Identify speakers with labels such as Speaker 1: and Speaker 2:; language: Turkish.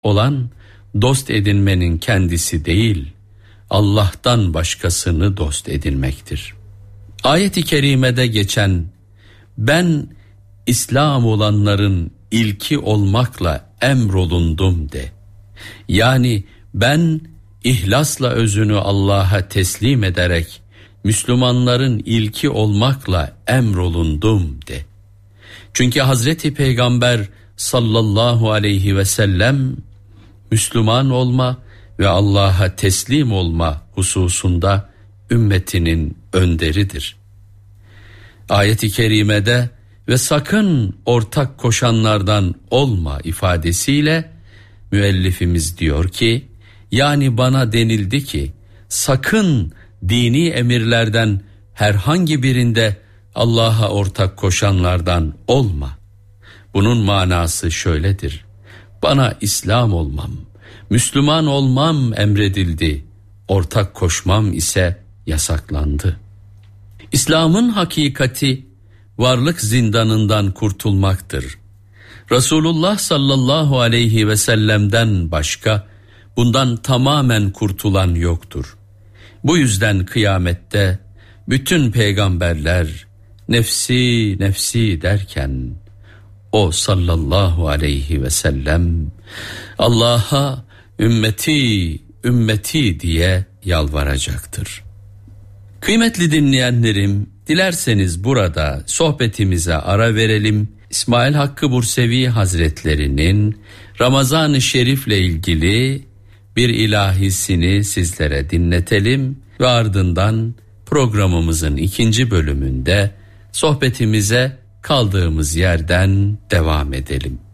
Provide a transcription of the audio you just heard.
Speaker 1: olan dost edinmenin kendisi değil, Allah'tan başkasını dost edinmektir. Ayet-i kerimede geçen ben İslam olanların ilki olmakla emrolundum de. Yani ben ihlasla özünü Allah'a teslim ederek Müslümanların ilki olmakla emrolundum de. Çünkü Hazreti Peygamber sallallahu aleyhi ve sellem Müslüman olma ve Allah'a teslim olma hususunda ümmetinin önderidir. Ayet-i kerimede ve sakın ortak koşanlardan olma ifadesiyle müellifimiz diyor ki, yani bana denildi ki sakın dini emirlerden herhangi birinde Allah'a ortak koşanlardan olma. Bunun manası şöyledir: bana İslam olmam, Müslüman olmam emredildi, ortak koşmam ise yasaklandı. İslam'ın hakikati varlık zindanından kurtulmaktır. Resulullah sallallahu aleyhi ve sellem'den başka bundan tamamen kurtulan yoktur. Bu yüzden kıyamette bütün peygamberler nefsi nefsi derken o sallallahu aleyhi ve sellem Allah'a ümmeti ümmeti diye yalvaracaktır. Kıymetli dinleyenlerim, dilerseniz burada sohbetimize ara verelim. İsmail Hakkı Bursevi Hazretlerinin Ramazan-ı Şerif'le ilgili bir ilahisini sizlere dinletelim ve ardından programımızın 2. bölümünde sohbetimize kaldığımız yerden devam edelim.